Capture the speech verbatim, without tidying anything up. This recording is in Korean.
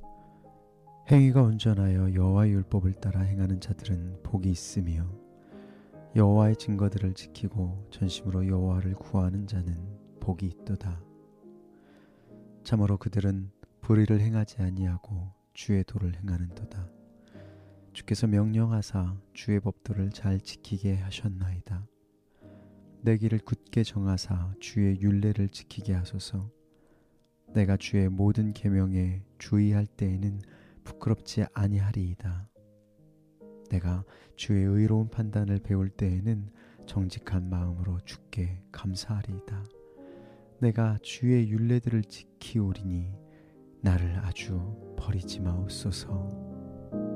행위가 온전하여 여호와의 율법을 따라 행하는 자들은 복이 있으며 여호와의 증거들을 지키고 전심으로 여호와를 구하는 자는 복이 있도다. 참으로 그들은 불의를 행하지 아니하고 주의 도를 행하는도다. 주께서 명령하사 주의 법도를 잘 지키게 하셨나이다. 내 길을 굳게 정하사 주의 율례를 지키게 하소서. 내가 주의 모든 계명에 주의할 때에는 부끄럽지 아니하리이다. 내가 주의 의로운 판단을 배울 때에는 정직한 마음으로 주께 감사하리이다. 내가 주의 율례들을 지키오리니 나를 아주 버리지 마옵소서.